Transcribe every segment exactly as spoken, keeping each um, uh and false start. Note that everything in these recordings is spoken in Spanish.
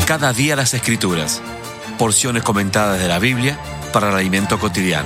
Cada día las Escrituras, porciones comentadas de la Biblia para el alimento cotidiano.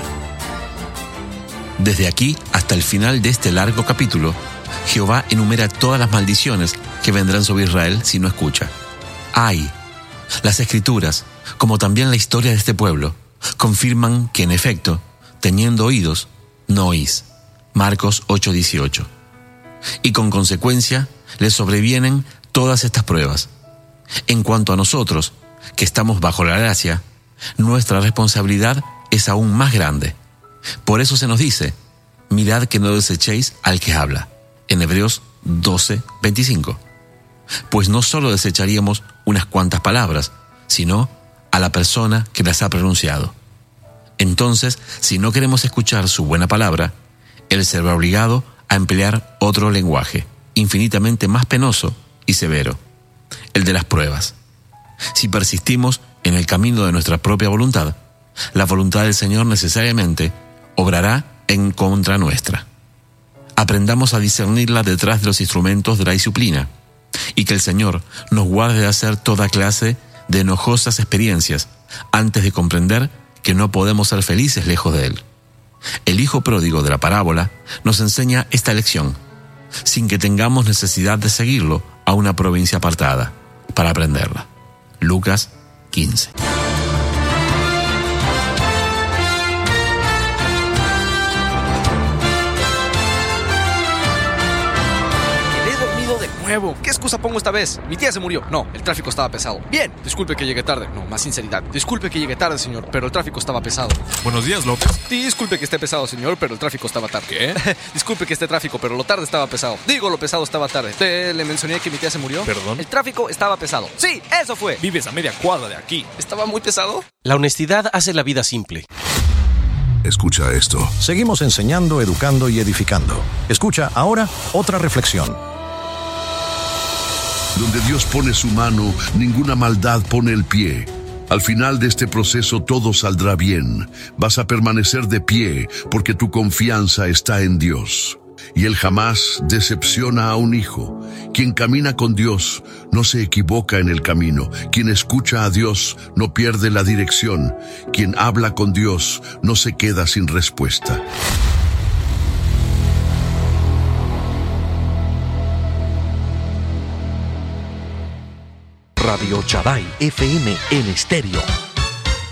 Desde aquí hasta el final de este largo capítulo, Jehová enumera todas las maldiciones que vendrán sobre Israel si no escucha. ¡Ay! Las Escrituras, como también la historia de este pueblo, confirman que en efecto, teniendo oídos, no oís. Marcos ocho dieciocho. Y con consecuencia, les sobrevienen todas estas pruebas. En cuanto a nosotros, que estamos bajo la gracia, nuestra responsabilidad es aún más grande. Por eso se nos dice, mirad que no desechéis al que habla, en Hebreos doce veinticinco. Pues no solo desecharíamos unas cuantas palabras, sino a la persona que las ha pronunciado. Entonces, si no queremos escuchar su buena palabra, él se verá obligado a emplear otro lenguaje, infinitamente más penoso y severo, el de las pruebas. Si persistimos en el camino de nuestra propia voluntad, la voluntad del Señor necesariamente obrará en contra nuestra. Aprendamos a discernirla detrás de los instrumentos de la disciplina, y que el Señor nos guarde de hacer toda clase de enojosas experiencias antes de comprender que no podemos ser felices lejos de Él. El hijo pródigo de la parábola nos enseña esta lección, sin que tengamos necesidad de seguirlo a una provincia apartada para aprenderla. Lucas quince. Nuevo. ¿Qué excusa pongo esta vez? Mi tía se murió. No, el tráfico estaba pesado. Bien. Disculpe que llegué tarde. No, más sinceridad. Disculpe que llegué tarde, señor, pero el tráfico estaba pesado. Buenos días, López. Disculpe que esté pesado, señor, pero el tráfico estaba tarde. ¿Qué? Disculpe que esté tráfico, pero lo tarde estaba pesado. Digo, lo pesado estaba tarde. ¿Te le mencioné que mi tía se murió? ¿Perdón? El tráfico estaba pesado. Sí, eso fue. Vives a media cuadra de aquí. ¿Estaba muy pesado? La honestidad hace la vida simple. Escucha esto. Seguimos enseñando, educando y edificando. Escucha ahora otra reflexión. Donde Dios pone su mano, ninguna maldad pone el pie. Al final de este proceso todo saldrá bien. Vas a permanecer de pie porque tu confianza está en Dios. Y Él jamás decepciona a un hijo. Quien camina con Dios no se equivoca en el camino. Quien escucha a Dios no pierde la dirección. Quien habla con Dios no se queda sin respuesta. Radio Shaddai F M en estéreo.